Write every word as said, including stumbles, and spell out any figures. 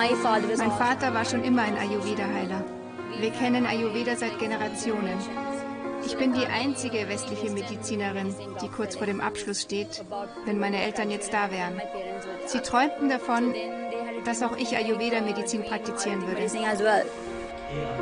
Mein Vater war schon immer ein Ayurveda-Heiler. Wir kennen Ayurveda seit Generationen. Ich bin die einzige westliche Medizinerin, die kurz vor dem Abschluss steht, wenn meine Eltern jetzt da wären. Sie träumten davon, dass auch ich Ayurveda-Medizin praktizieren würde.